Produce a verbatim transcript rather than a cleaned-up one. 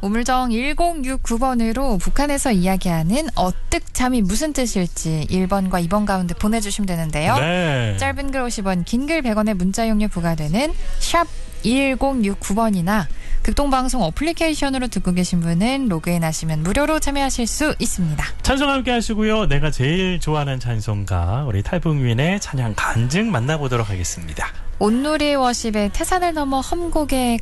우물정 일공육구 번으로 북한에서 이야기하는 어뜩참이 무슨 뜻일지 일 번과 이 번 가운데 보내주시면 되는데요. 네. 짧은 글 오십 원, 긴 글 백 원의 문자 용료 부과되는 샵 일공육구 번이나 극동방송 어플리케이션으로 듣고 계신 분은 로그인 하시면 무료로 참여하실 수 있습니다. 찬송 함께 하시고요. 내가 제일 좋아하는 찬송가 우리 탈북민의 찬양 간증 만나보도록 하겠습니다. 온누리 워십의 태산을 넘어 험곡에